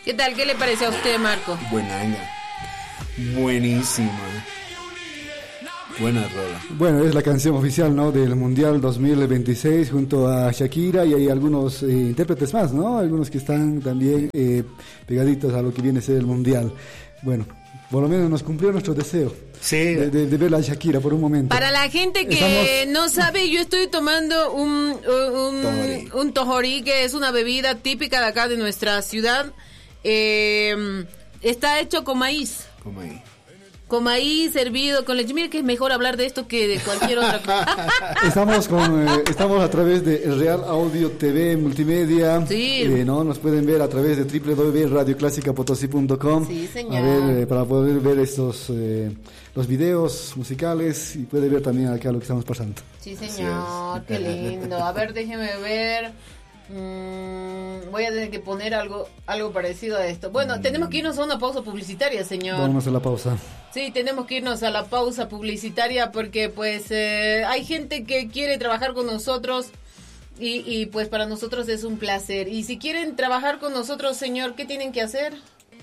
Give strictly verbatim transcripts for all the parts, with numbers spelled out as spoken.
¿Qué tal? ¿Qué le parece a usted, Marco? Buenanga. Buenísima. Buena rola. Bueno, es la canción oficial, ¿no?, del Mundial dos mil veintiséis junto a Shakira, y hay algunos eh, intérpretes más, ¿no? Algunos que están también eh, pegaditos a lo que viene a ser el Mundial. Bueno, por lo menos nos cumplió nuestro deseo. Sí. De, de, de ver a Shakira por un momento. Para la gente que Estamos... no sabe, yo estoy tomando un, un, tojorí. un tojorí, que es una bebida típica de acá de nuestra ciudad. Eh, está hecho con maíz. Con maíz. Con maíz servido con leche. Mira que es mejor hablar de esto que de cualquier otra cosa. Estamos con, eh, estamos a través de El Real Audio T V Multimedia. Sí. Eh, ¿no? Nos pueden ver a través de doble u doble u doble u punto radio clásica potosí punto com. Sí, señor. A ver, eh, para poder ver estos eh, los videos musicales, y puede ver también acá lo que estamos pasando. Sí, señor. Qué lindo. A ver, déjeme ver. Mm, voy a tener que poner algo algo parecido a esto. Bueno, tenemos que irnos a una pausa publicitaria, señor. Vamos a la pausa. Sí, tenemos que irnos a la pausa publicitaria porque pues eh, hay gente que quiere trabajar con nosotros y, y pues para nosotros es un placer. Y si quieren trabajar con nosotros, señor, ¿qué tienen que hacer?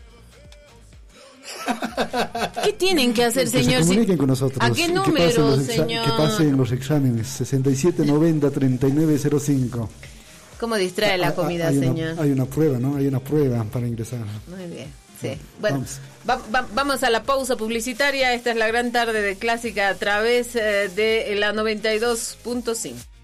¿Qué tienen que hacer, que señor? Se comuniquen con nosotros. ¿A qué número, que señor? Que pasen los exámenes. sesenta y siete noventa treinta y nueve cero cinco. ¿Cómo distrae la comida, hay señor? Una, hay una prueba, ¿no? Hay una prueba para ingresar. Muy bien, sí. Bueno, vamos. Va, va, vamos a la pausa publicitaria. Esta es la gran tarde de Clásica a través eh, de la noventa y dos punto cinco.